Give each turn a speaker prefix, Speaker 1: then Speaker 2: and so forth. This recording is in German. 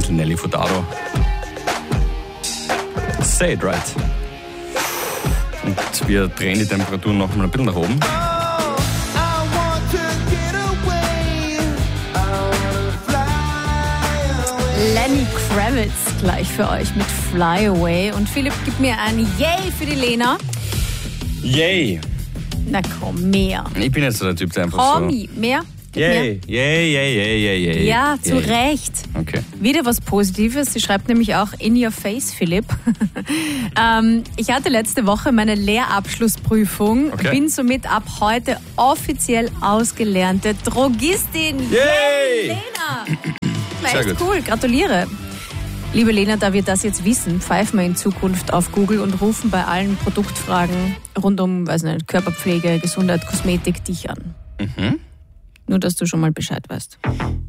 Speaker 1: Nelly Furtado. Say it right. Und wir drehen die Temperaturen noch mal ein bisschen nach oben.
Speaker 2: Lenny Kravitz gleich für euch mit Fly Away. Und Philipp, gib mir ein Yay für die Lena.
Speaker 1: Yay!
Speaker 2: Na komm, mehr.
Speaker 1: Ich bin jetzt so der Typ, der einfach
Speaker 2: Komm, mehr? Gib
Speaker 1: Yay, yay, yay, yay, yay, yay.
Speaker 2: Ja, zu Recht.
Speaker 1: Okay.
Speaker 2: Wieder was Positives. Sie schreibt nämlich auch in your face, Philipp. Ich hatte letzte Woche meine Lehrabschlussprüfung.
Speaker 1: Okay.
Speaker 2: Bin somit ab heute offiziell ausgelernte Drogistin.
Speaker 1: Yay!
Speaker 2: Lena! War
Speaker 1: Sehr
Speaker 2: echt
Speaker 1: gut.
Speaker 2: cool, gratuliere. Liebe Lena, da wir das jetzt wissen, pfeifen wir in Zukunft auf Google und rufen bei allen Produktfragen rund um, weiß nicht, Körperpflege, Gesundheit, Kosmetik dich an. Nur, dass du schon mal Bescheid weißt.